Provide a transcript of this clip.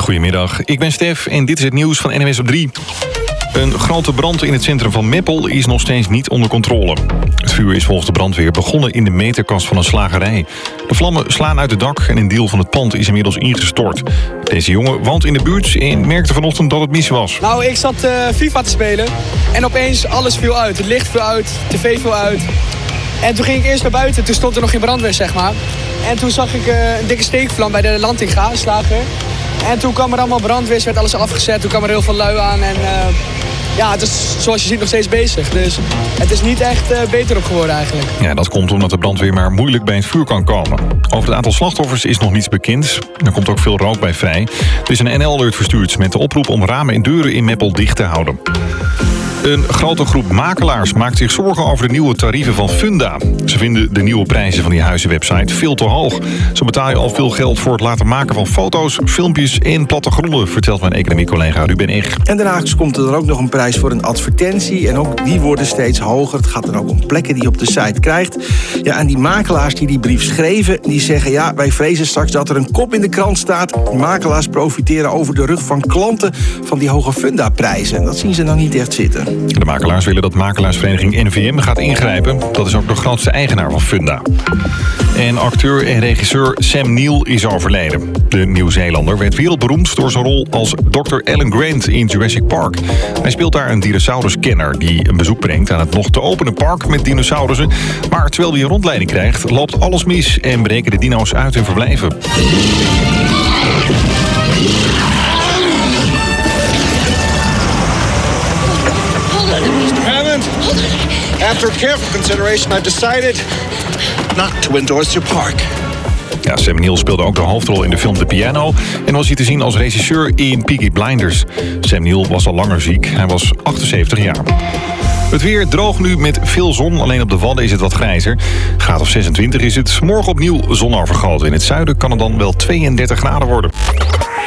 Goedemiddag, ik ben Stef en dit is het nieuws van NWS op 3. Een grote brand in het centrum van Meppel is nog steeds niet onder controle. Het vuur is volgens de brandweer begonnen in de meterkast van een slagerij. De vlammen slaan uit het dak en een deel van het pand is inmiddels ingestort. Deze jongen woont in de buurt en merkte vanochtend dat het mis was. Nou, ik zat FIFA te spelen en opeens alles viel uit. Het licht viel uit, de tv viel uit. En toen ging ik eerst naar buiten, toen stond er nog geen brandweer, zeg maar. En toen zag ik een dikke steekvlam bij de Lantinga, slager. En toen kwam er allemaal brandweer, werd alles afgezet. Toen kwam er heel veel lui aan en het is zoals je ziet nog steeds bezig. Dus het is niet echt beter op geworden eigenlijk. Ja, dat komt omdat de brandweer maar moeilijk bij het vuur kan komen. Over het aantal slachtoffers is nog niets bekend. Er komt ook veel rook bij vrij. Er is een NL-alert verstuurd met de oproep om ramen en deuren in Meppel dicht te houden. Een grote groep makelaars maakt zich zorgen over de nieuwe tarieven van Funda. Ze vinden de nieuwe prijzen van die huizenwebsite veel te hoog. Zo betaal je al veel geld voor het laten maken van foto's, filmpjes en plattegronden, vertelt mijn economiecollega Ruben Eg. En daarnaast komt er ook nog een prijs voor een advertentie. En ook die worden steeds hoger. Het gaat dan ook om plekken die je op de site krijgt. Ja, en die makelaars die brief schreven, die zeggen: ja, wij vrezen straks dat er een kop in de krant staat. Makelaars profiteren over de rug van klanten van die hoge Funda-prijzen. En dat zien ze nou niet echt zitten. De makelaars willen dat makelaarsvereniging NVM gaat ingrijpen. Dat is ook de grootste eigenaar van Funda. En acteur en regisseur Sam Neill is overleden. De Nieuw-Zeelander werd wereldberoemd door zijn rol als Dr. Alan Grant in Jurassic Park. Hij speelt daar een dinosauruskenner die een bezoek brengt aan het nog te openen park met dinosaurussen. Maar terwijl hij een rondleiding krijgt, loopt alles mis en breken de dino's uit hun verblijven. After careful consideration, I've decided not to endorse your park. Ja, Sam Neill speelde ook de hoofdrol in de film The Piano en was hier te zien als regisseur in Peaky Blinders. Sam Neill was al langer ziek, hij was 78 jaar. Het weer droog nu met veel zon, alleen op de Wadden is het wat grijzer. Graad of 26 is het. Morgen opnieuw zonovergoten. In het zuiden kan het dan wel 32 graden worden.